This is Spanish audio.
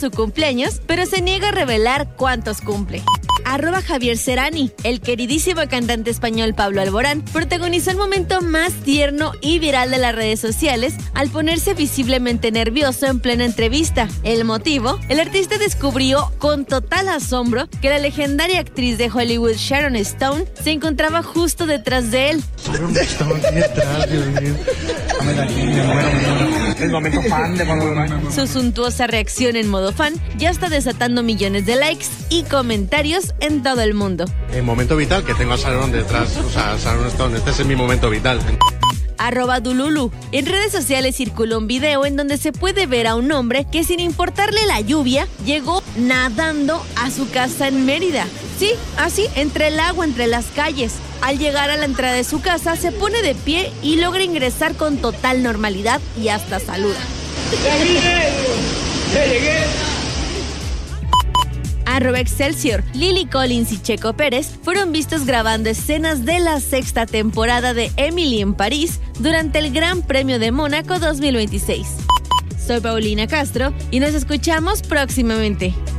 su cumpleaños, pero se niega a revelar cuántos cumple. @Javier Serani. El queridísimo cantante español Pablo Alborán protagonizó el momento más tierno y viral de las redes sociales al ponerse visiblemente nervioso en plena entrevista. El motivo, el artista descubrió con total asombro que la legendaria actriz de Hollywood Sharon Stone se encontraba justo detrás de él. El momento fan de Modo. Su suntuosa reacción en modo fan ya está desatando millones de likes y comentarios en todo el mundo. El momento vital, que tengo a Sharon detrás, o sea, Sharon Stone, este es mi momento vital. @Dululu. En redes sociales circuló un video en donde se puede ver a un hombre que, sin importarle la lluvia, llegó nadando a su casa en Mérida. Sí, así, entre el agua, entre las calles. Al llegar a la entrada de su casa, se pone de pie y logra ingresar con total normalidad y hasta saluda. @Excelsior. Lily Collins y Checo Pérez fueron vistos grabando escenas de la 6ª temporada de Emily en París durante el Gran Premio de Mónaco 2026. Soy Paulina Castro y nos escuchamos próximamente.